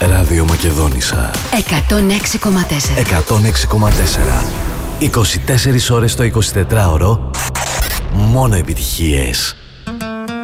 Ραδιομακεδόνισσα 106,4. 106,4. 24 ώρες το 24ωρο. Μόνο επιτυχίες.